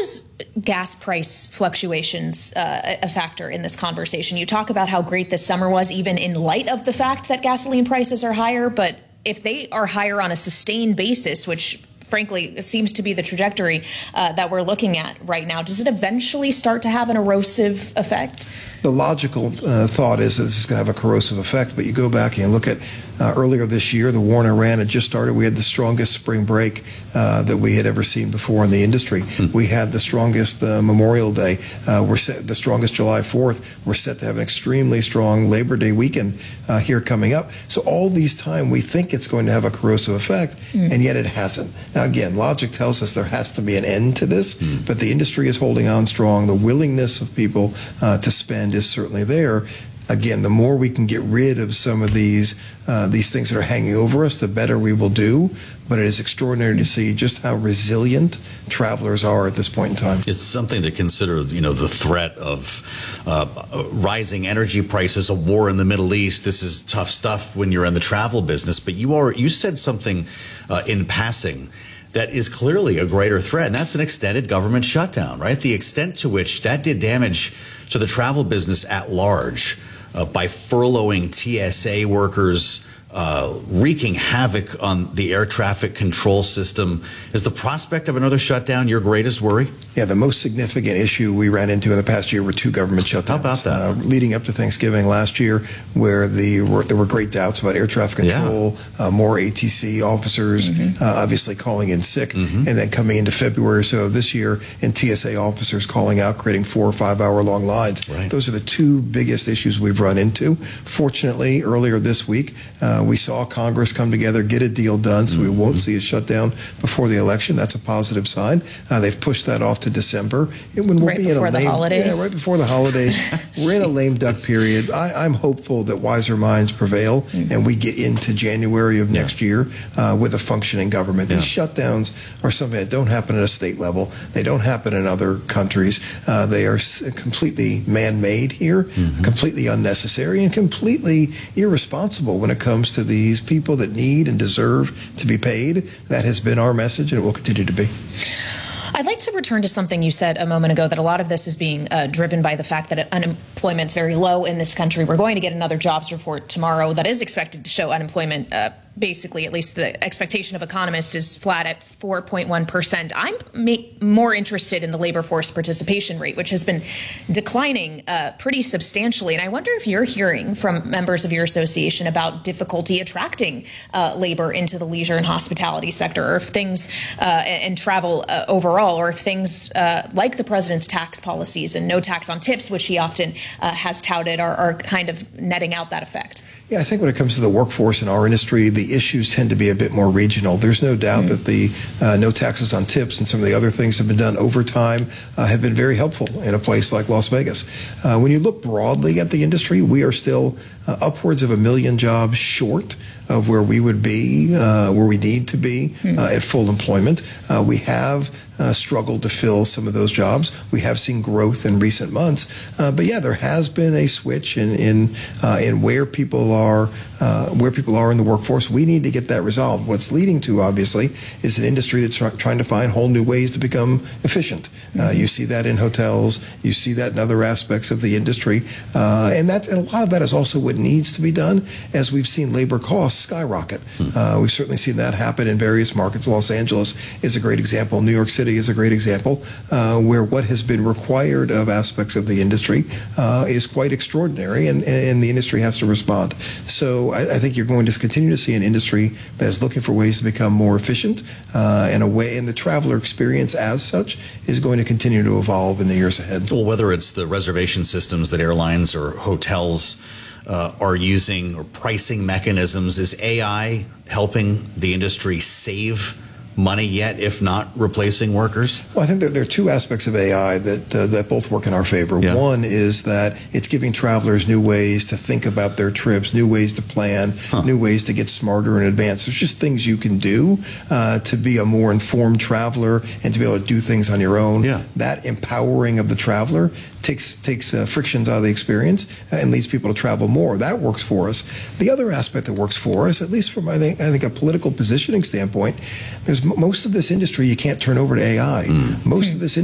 is gas price fluctuations a factor in this conversation? You talk about how great this summer was, even in light of the fact that gasoline prices are higher. But if they are higher on a sustained basis, which frankly seems to be the trajectory that we're looking at right now, does it eventually start to have an erosive effect? The logical thought is that this is going to have a corrosive effect, but you go back and you look at earlier this year, the war in Iran had just started. We had the strongest spring break that we had ever seen before in the industry. We had the strongest Memorial Day. The strongest July 4th. We're set to have an extremely strong Labor Day weekend here coming up. So all these time, we think it's going to have a corrosive effect, and yet it hasn't. Now, again, logic tells us there has to be an end to this, but the industry is holding on strong. The willingness of people to spend is certainly there. Again, the more we can get rid of some of these things that are hanging over us, the better we will do. But it is extraordinary to see just how resilient travelers are at this point in time. It's something to consider, the threat of rising energy prices, a war in the Middle East. This is tough stuff when you're in the travel business. But you said something in passing that is clearly a greater threat, and that's an extended government shutdown, right? The extent to which that did damage to the travel business at large by furloughing TSA workers, wreaking havoc on the air traffic control system. Is the prospect of another shutdown your greatest worry? Yeah, the most significant issue we ran into in the past year were 2 government shutdowns. How about that? Leading up to Thanksgiving last year, where there were great doubts about air traffic control, more ATC officers obviously calling in sick, and then coming into February or so this year, and TSA officers calling out, creating 4 or 5 hour long lines. Right. Those are the 2 biggest issues we've run into. Fortunately, earlier this week, we saw Congress come together, get a deal done, so we won't see a shutdown before the election. That's a positive sign. They've pushed that off to December. Right before the holidays. Yeah, right before the holidays. We're in a lame duck period. I'm hopeful that wiser minds prevail and we get into January of next year with a functioning government. These shutdowns are something that don't happen at a state level. They don't happen in other countries. They are completely man-made here, completely unnecessary, and completely irresponsible when it comes to these people that need and deserve to be paid. That has been our message, and it will continue to be. I'd like to return to something you said a moment ago, that a lot of this is being driven by the fact that unemployment's very low in this country. We're going to get another jobs report tomorrow that is expected to show unemployment basically, at least the expectation of economists, is flat at 4.1%. I'm more interested in the labor force participation rate, which has been declining pretty substantially. And I wonder if you're hearing from members of your association about difficulty attracting labor into the leisure and hospitality sector, or if things and travel overall, or if things like the president's tax policies and no tax on tips, which he often has touted, are kind of netting out that effect. Yeah, I think when it comes to the workforce in our industry, the issues tend to be a bit more regional. There's no doubt that the no taxes on tips and some of the other things that have been done over time have been very helpful in a place like Las Vegas. When you look broadly at the industry, we are still upwards of 1 million jobs short of where we would be, where we need to be at full employment. We have struggled to fill some of those jobs. We have seen growth in recent months, but yeah, there has been a switch in where people are in the workforce. We need to get that resolved. What's leading to, obviously, is an industry that's trying to find whole new ways to become efficient. You see that in hotels. You see that in other aspects of the industry, and a lot of that is also what needs to be done, as we've seen labor costs skyrocket. We've certainly seen that happen in various markets. Los Angeles is a great example. New York City is a great example, where what has been required of aspects of the industry is quite extraordinary, and the industry has to respond. So I think you're going to continue to see an industry that is looking for ways to become more efficient, and the traveler experience as such is going to continue to evolve in the years ahead. Well, whether it's the reservation systems that airlines or hotels are using, or pricing mechanisms, is AI helping the industry save money yet, if not replacing workers? Well, I think that there are 2 aspects of AI that both work in our favor. Yeah. One is that it's giving travelers new ways to think about their trips, new ways to plan, new ways to get smarter in advance. There's just things you can do to be a more informed traveler and to be able to do things on your own. Yeah. That empowering of the traveler takes frictions out of the experience and leads people to travel more. That works for us. The other aspect that works for us, at least from I think a political positioning standpoint, there's most of this industry you can't turn over to AI. Most of this